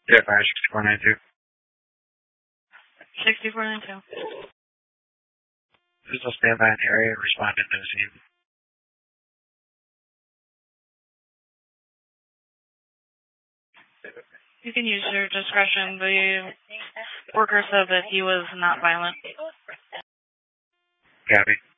Yeah, 56492. 6492. Who's will stand by in the area, respond to the scene. You can use your discretion. The worker said that he was not violent. Copy.